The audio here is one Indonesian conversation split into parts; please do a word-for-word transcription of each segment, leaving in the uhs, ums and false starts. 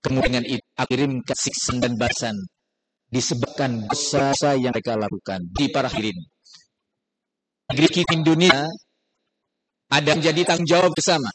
Kemudian itu kirimkan siksaan dan balasan disebabkan dosa yang mereka lakukan. Di para hadirin, negeri kita Indonesia ada menjadi tanggung jawab bersama.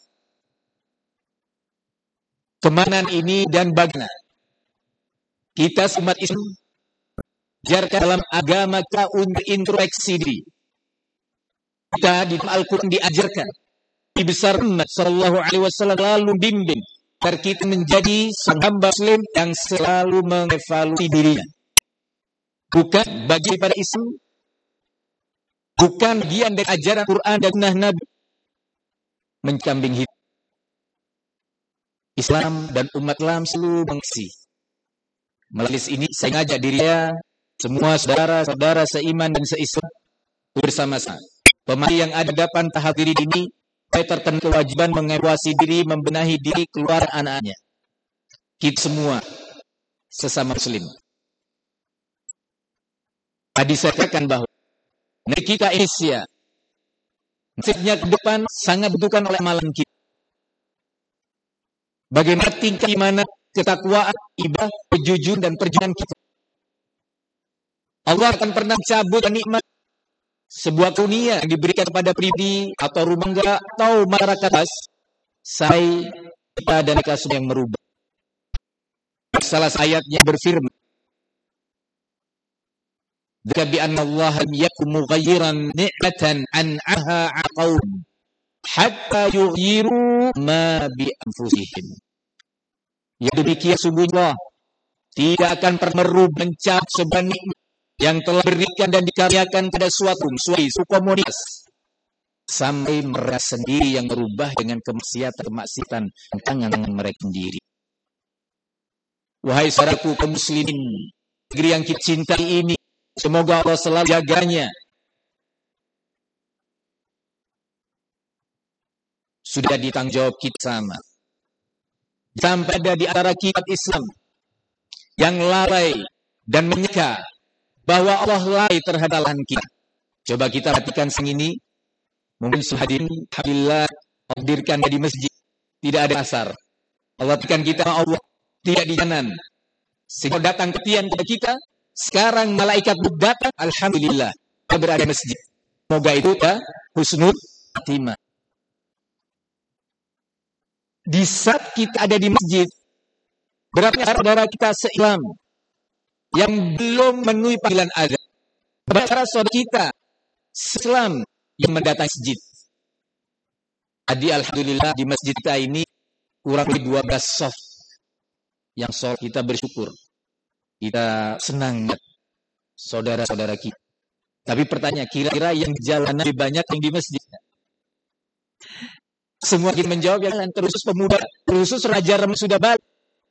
Kemana ini dan bagaimana kita umat Islam diajarkan dalam agama kita untuk introspeksi diri. Kita di Al-Quran diajarkan, Nabi besar Muhammad Sallallahu Alaihi Wasallam lalu bimbing agar kita menjadi seorang hamba Muslim yang selalu mengevaluasi dirinya. Bukan bagi para Islam, bukan bagian dari ajaran Quran dan Sunnah Nabi mencambing hidup. Islam dan umat Islam selalu mengisi. Melalui ini saya ngajak diri saya, semua saudara-saudara seiman dan seislam bersama-sama. Pemati yang ada depan tahap diri ini, saya terkena kewajiban mengevaluasi diri, membenahi diri, keluar anak-anaknya. Kita semua sesama Muslim. Tadi saya katakan bahwa negeri kita Indonesia, nasibnya ke depan sangat dibutuhkan oleh amalan kita. Bagaimana tingkat iman, ketakwaan, ibadah, kejujuran dan perjuangan kita. Allah akan pernah cabut nikmat sebuah dunia yang diberikan kepada pribadi atau rumah tangga atau masyarakat atas saya kita dan mereka semua yang merubah. Salah ayatnya berfirman, "Dzaka bi anna Allah lam yakum mughayyiran ni'matan an'aha 'ala qaum hatta yughyiru ma bi anfusihim." Yang demikian sungguhnya tidak akan pernah merubah mencap sebuah nikmat yang telah diberikan dan dikaryakan pada suatu suatu komunitas sampai mereka sendiri yang merubah dengan kemaksiatan-kemaksiatan tangan-tangan mereka sendiri. Wahai saudaraku kaum muslimin, negeri yang kita cintai ini, semoga Allah selalu jaganya. Sudah ditanggung jawab kita sama. Sampai ada di antara kita Islam yang lalai dan menyeka bahwa Allah lalai terhadap kesalahan kita. Coba kita perhatikan sang ini. Mungkin hadirin, alhamdulillah, hadirkan di masjid. Tidak ada asar. Allah tekan kita, Allah tidak di jalan. Sehingga datang ketian kepada kita. Sekarang malaikat datang, alhamdulillah, kita berada di masjid. Semoga itu ya, husnul khatimah. Di saat kita ada di masjid, berapa saudara kita se-Islam yang belum memenuhi panggilan azan? Berapa saudara kita se-Islam yang mendatangi masjid? Tadi alhamdulillah di masjid kita ini kurang lebih dua belas shaf yang sholat. Kita bersyukur, kita senang saudara-saudara kita. Tapi pertanyaan, kira-kira yang jalanan lebih banyak yang di masjid? Semua kita menjawab yang terusus pemuda, terusus raja remaja sudah balik.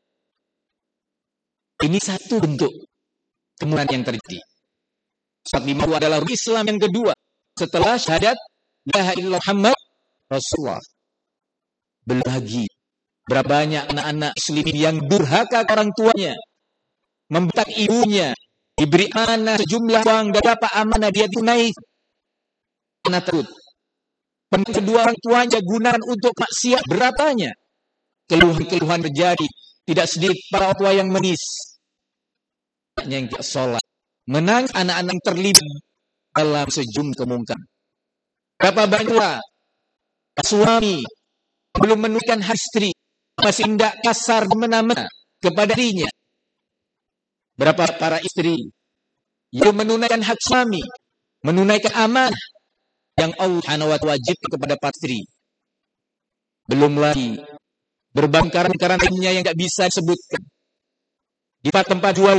Ini satu bentuk kemuliaan yang terjadi. Saat lima adalah Islam yang kedua setelah syahadat la ilaha illallah Muhammad Rasulullah. Belum lagi berapa banyak anak-anak muslimin yang durhaka ke orang tuanya, membentak ibunya, diberi amanah sejumlah uang dan berapa amanah dia tunai. Anak tersebut kedua orang tuanya gunakan untuk maksiat, berapanya keluhan-keluhan terjadi. Tidak sedikit para orang tua yang menangis, yang tidak sholat, menangis anak-anak yang terlibat dalam sejumlah kemungkaran. Berapa banyak suami belum menunaikan hak istri, masih tindak kasar semena-mena kepada dirinya. Berapa para istri yang menunaikan hak suami, menunaikan amanah yang Allah Subhanahu wa ta'ala wajib kepada istri. Belum lagi berbangkaran-bangkaran lainnya yang tidak bisa disebutkan. Di tempat jual